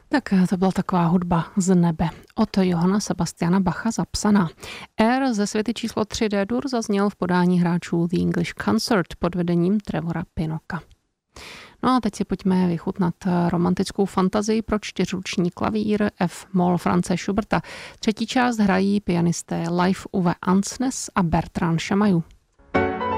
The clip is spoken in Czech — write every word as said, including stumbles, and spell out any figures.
Tak to byla taková hudba z nebe od Johanna Sebastiana Bacha zapsaná. Air ze světy číslo tři D-dur zazněl v podání hráčů The English Concert pod vedením Trevora Pinnocka. No a teď si pojďme vychutnat romantickou fantazii pro čtyřruční klavír F-moll Franze Schuberta. Třetí část hrají pianisté Leif Uwe Ansnes a Bertrand Chamayou.